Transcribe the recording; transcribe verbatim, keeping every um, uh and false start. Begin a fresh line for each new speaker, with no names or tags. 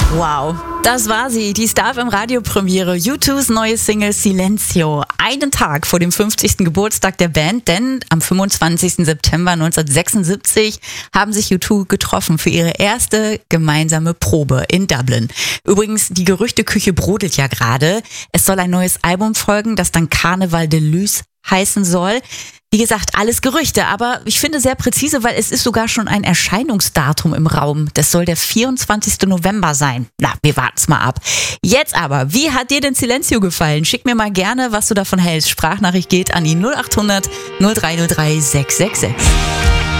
Wow, das war sie, die Star F M Radiopremiere, U two's neue Single Silencio. Einen Tag vor dem fünfzigsten Geburtstag der Band, denn am fünfundzwanzigsten September neunzehnhundertsechsundsiebzig haben sich U zwei getroffen für ihre erste gemeinsame Probe in Dublin. Übrigens, die Gerüchteküche brodelt ja gerade. Es soll ein neues Album folgen, das dann Carnival de Luz heißen soll. Wie gesagt, alles Gerüchte, aber ich finde sehr präzise, weil es ist sogar schon ein Erscheinungsdatum im Raum. Das soll der vierundzwanzigste November sein. Na, wir warten's mal ab. Jetzt aber, wie hat dir denn Silencio gefallen? Schick mir mal gerne, was du davon hältst. Sprachnachricht geht an die null acht hundert null drei null drei sechs sechs sechs.